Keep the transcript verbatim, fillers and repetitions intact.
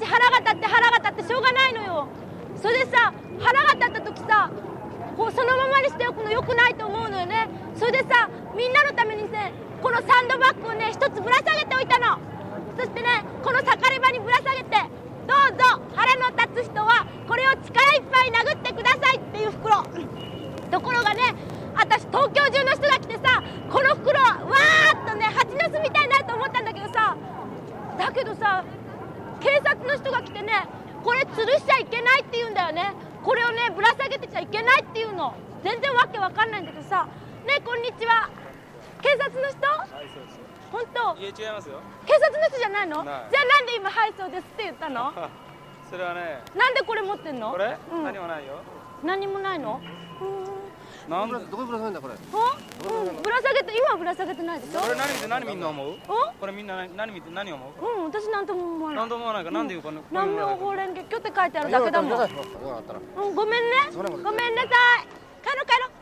ち腹が立って腹が立ってしょうがないのよ。それでさ、腹が立った時さ、こうそのままにしておくのよくないと思うのよね。それでさ、みんなのためにね、このサンドバッグをね一つぶら下げておいたの。そしてね、この盛り場にぶら下げて、どうぞ腹の立つ人はこれを力いっぱい殴ってくださいっていう袋。ところがね、私東京中の人が来てさ、この袋わーっとね蜂の巣みたいになると思ったんだけどさ、だけどさ、警察の人が来てね、これ吊るしちゃいけないって言うんだよね。これをねぶら下げてちゃいけないっていうの。全然わけわかんないんだけどさ。ね、こんにちは。警察の人？ はい、そうです。 本当？ いえ、違いますよ。 警察の人じゃないの？ ない。 じゃあなんで今はいそうですって言ったの？ それはね。 なんでこれ持ってんの？ これ？ うん、 何もないよ。 何もないの？ なんでどこぶら下げんだこれ？ うん、ぶら下げて、今はぶら下げてないでしょ。 これ何見て何みんな思う？ お？ これみんな何何見て何思う？ うん、私なんとも思わない。 なんとも思わないか、なんで言うかね。 南明法蓮華経って書いてあるだけだもん。うん、ごめんね。ごめんなさい。帰ろう帰ろう。